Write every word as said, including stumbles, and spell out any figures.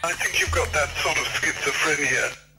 I think you've got that sort of schizophrenia.